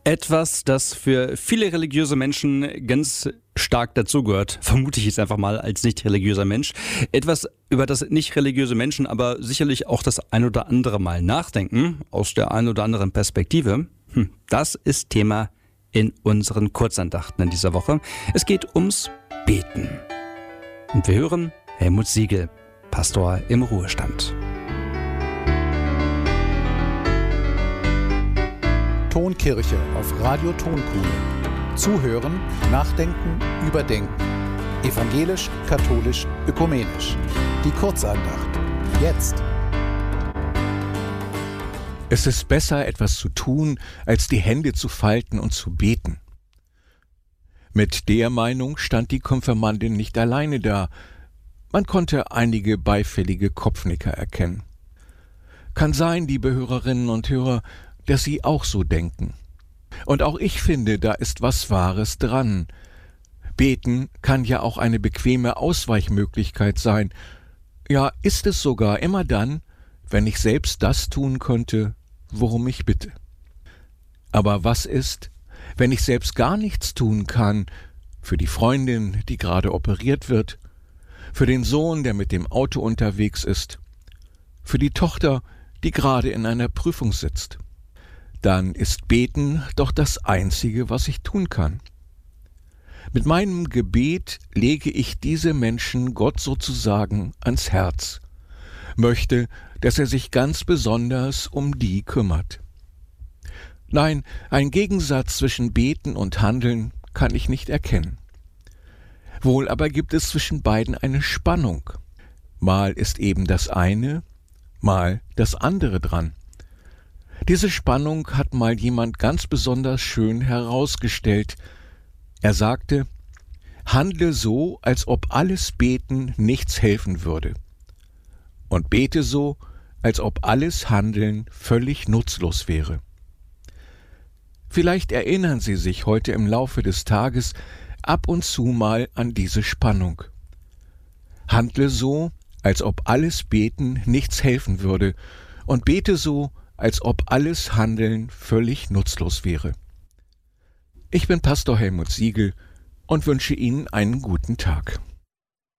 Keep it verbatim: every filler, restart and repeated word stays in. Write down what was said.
Etwas, das für viele religiöse Menschen ganz stark dazugehört, vermute ich jetzt einfach mal als nicht religiöser Mensch. Etwas, über das nicht religiöse Menschen aber sicherlich auch das ein oder andere Mal nachdenken, aus der ein oder anderen Perspektive. Hm, das ist Thema in unseren Kurzandachten in dieser Woche. Es geht ums Beten. Und wir hören Helmut Siegel, Pastor im Ruhestand. Tonkirche auf Radio Tonkuhle. Zuhören, nachdenken, überdenken. Evangelisch, katholisch, ökumenisch. Die Kurzandacht. Jetzt. Es ist besser, etwas zu tun, als die Hände zu falten und zu beten. Mit der Meinung stand die Konfirmandin nicht alleine da. Man konnte einige beifällige Kopfnicker erkennen. Kann sein, liebe Hörerinnen und Hörer, dass Sie auch so denken. Und auch ich finde, da ist was Wahres dran. Beten kann ja auch eine bequeme Ausweichmöglichkeit sein. Ja, ist es sogar immer dann, wenn ich selbst das tun könnte, worum ich bitte. Aber was ist, wenn ich selbst gar nichts tun kann, für die Freundin, die gerade operiert wird, für den Sohn, der mit dem Auto unterwegs ist, für die Tochter, die gerade in einer Prüfung sitzt? Dann ist Beten doch das Einzige, was ich tun kann. Mit meinem Gebet lege ich diese Menschen Gott sozusagen ans Herz, möchte, dass er sich ganz besonders um die kümmert. Nein, ein Gegensatz zwischen Beten und Handeln kann ich nicht erkennen. Wohl aber gibt es zwischen beiden eine Spannung. Mal ist eben das eine, mal das andere dran. Diese Spannung hat mal jemand ganz besonders schön herausgestellt. Er sagte, handle so, als ob alles Beten nichts helfen würde. Und bete so, als ob alles Handeln völlig nutzlos wäre. Vielleicht erinnern Sie sich heute im Laufe des Tages ab und zu mal an diese Spannung. Handle so, als ob alles Beten nichts helfen würde, und bete so, als ob alles Handeln völlig nutzlos wäre. Ich bin Pastor Helmut Siegel und wünsche Ihnen einen guten Tag.